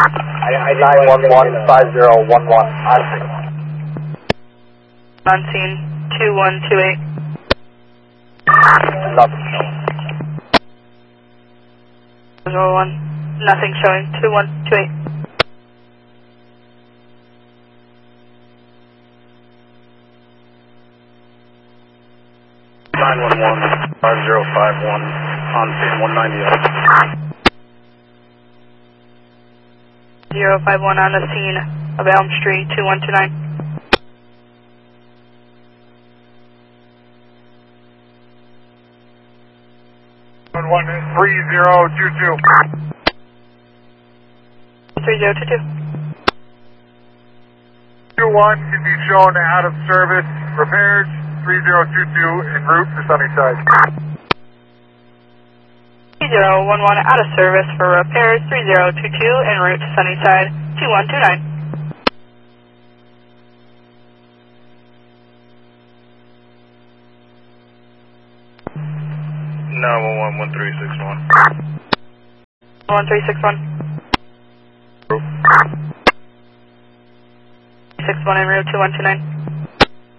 911-5011 on scene. On scene, 2128. Nothing showing. 1, nothing showing, 2128. (911-5051) on scene, 190. 051 on the scene of Elm Street, 2129. One 3022. 3022. 21 can be shown out of service. Repairs 3022 en route to Sunnyside. 3011 out of service for repairs, 3022 en route to Sunnyside, 2129. (911) 1361. 1361. 61 en route, 2129.